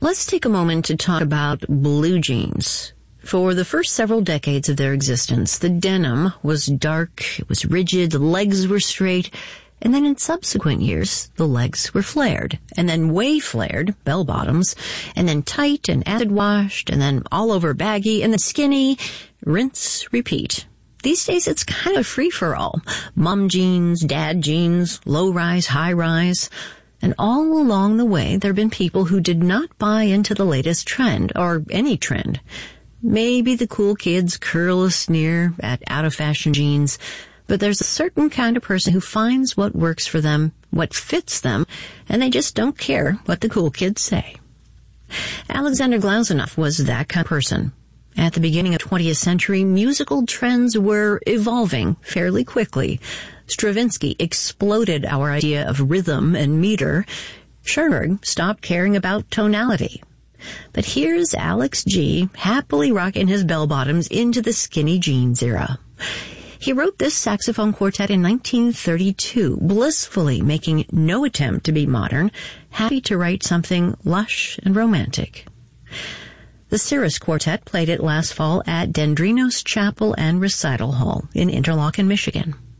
Let's take a moment to talk about blue jeans. For the first several decades of their existence, the denim was dark, it was rigid, the legs were straight, and then in subsequent years, the legs were flared, and then way flared, bell bottoms, and then tight and acid washed, and then all over baggy, and then skinny, rinse, repeat. These days, it's kind of free-for-all. Mom jeans, dad jeans, low-rise, high-rise. And all along the way, there have been people who did not buy into the latest trend, or any trend. Maybe the cool kids curl a sneer at out-of-fashion jeans, but there's a certain kind of person who finds what works for them, what fits them, and they just don't care what the cool kids say. Alexander Glazunov was that kind of person. At the beginning of the 20th century, musical trends were evolving fairly quickly. Stravinsky exploded our idea of rhythm and meter. Schoenberg stopped caring about tonality. But here's Alex G. happily rocking his bell-bottoms into the skinny jeans era. He wrote this saxophone quartet in 1932, blissfully making no attempt to be modern, happy to write something lush and romantic. The Cirrus Quartet played it last fall at Dendrinos Chapel and Recital Hall in Interlochen, Michigan.